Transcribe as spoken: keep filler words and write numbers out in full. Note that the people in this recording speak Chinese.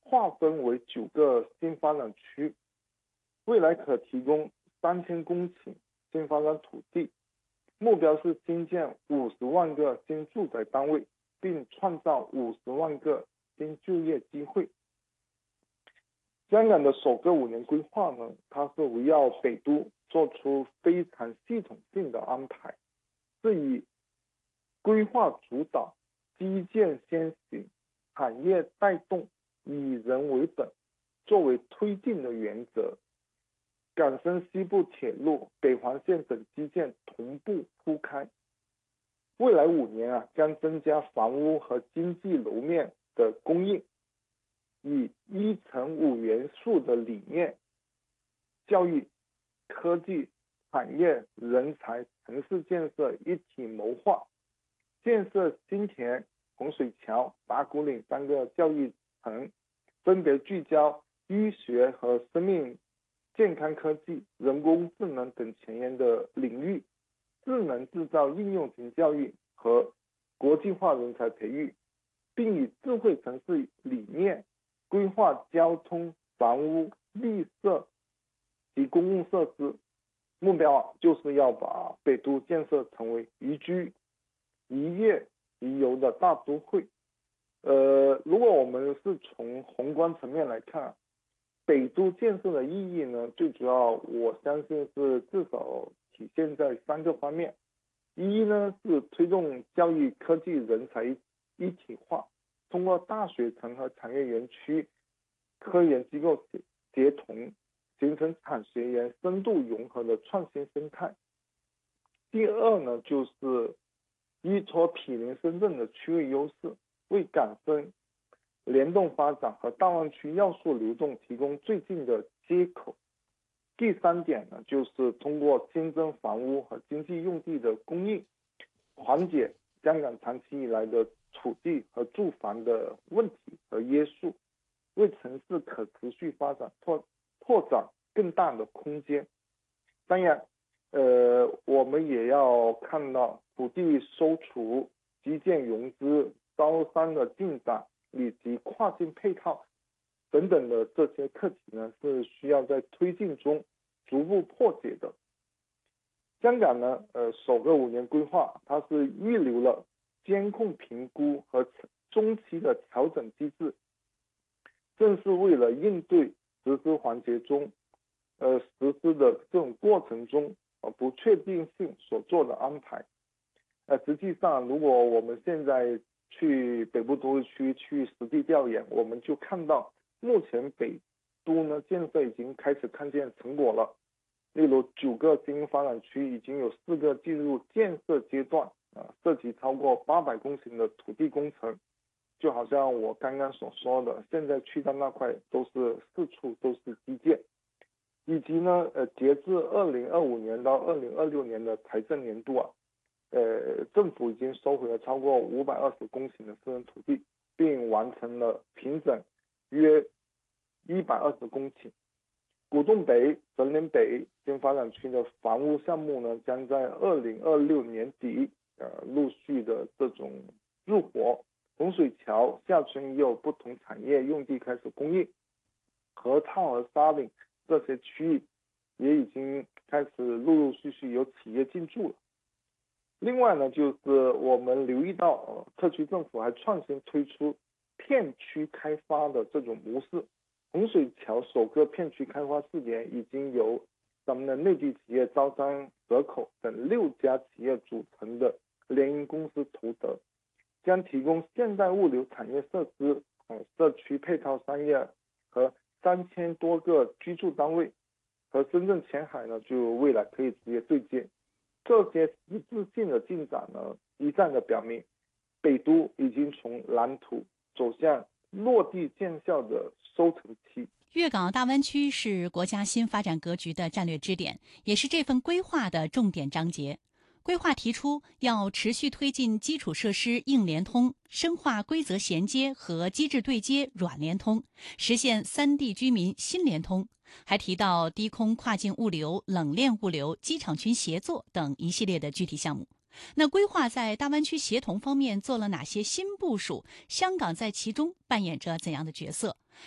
划分为九个新发展区，未来可提供三千公顷新发展土地，目标是新建五十万个新住宅单位，并创造五十万个新就业机会。香港的首个五年规划呢，它是围绕北都做出非常系统性的安排，是以规划主导、基建先行、产业带动、以人为本作为推进的原则。港深西部铁路、北环线等基建同步铺开。未来五年啊，将增加房屋和经济楼面的供应，以一乘五元素的理念，教育、科技、产业、人才、城市建设一体谋划，建设新田、洪水桥、打鼓岭三个教育城，分别聚焦医学和生命健康科技、人工智能等前沿的领域，智能制造应用型教育和国际化人才培育，并以智慧城市理念规划交通、房屋、绿色及公共设施，目标就是要把北都建设成为宜居、宜业、宜游的大都会。呃，如果我们是从宏观层面来看，北都建设的意义呢，最主要我相信是至少体现在三个方面。一呢是推动教育、科技、人才一体化，通过大学城和产业园区、科研机构协同，形成产学研深度融合的创新生态。第二呢，就是依托毗邻深圳的区位优势，为港深联动发展和大湾区要素流动提供最近的接口。第三点呢，就是通过新增房屋和经济用地的供应，缓解香港长期以来的土地和住房的问题和约束，为城市可持续发展拓拓展更大的空间。当然，呃，我们也要看到土地收储、基建融资、招商的进展以及跨境配套等等的这些课题呢，是需要在推进中逐步破解的。香港呢，呃，首个五年规划，它是预留了监控评估和中期的调整机制，正是为了应对实施环节中，呃，实施的这种过程中呃不确定性所做的安排。呃，实际上，如果我们现在去北部都会区去实地调研，我们就看到目前北都呢建设已经开始看见成果了。例如九个新发展区已经有四个进入建设阶段，啊，涉及超过八百公顷的土地工程。就好像我刚刚所说的，现在去到那块都是四处都是基建，以及呢，呃，截至二零二五年到二零二六年的财政年度啊，呃，政府已经收回了超过五百二十公顷的私人土地，并完成了平整约一百二十公顷。古洞北、粉岭北新发展区的房屋项目呢，将在二零二六年底呃陆续的这种入伙。洪水桥下村也有不同产业用地开始供应，河套和沙岭这些区域也已经开始陆陆续续有企业进驻了。另外呢，就是我们留意到，呃，特区政府还创新推出片区开发的这种模式。洪水桥首个片区开发试点已经由咱们的内地企业招商蛇口等六家企业组成的联营公司投得，将提供现代物流产业设施、呃、社区配套商业和三千多个居住单位，和深圳前海呢就未来可以直接对接。这些一致性的进展呢，一再的表明北都已经从蓝图走向落地见效的收成期。 粤港澳大湾区是国家新发展格局的战略支点，也是这份规划的重点章节。规划提出要持续推进基础设施硬联通，深化规则衔接和机制对接软联通，实现三地居民新联通。还提到低空跨境物流、冷链物流、机场群协作等一系列的具体项目。那规划在大湾区协同方面做了哪些新部署？香港在其中扮演着怎样的角色？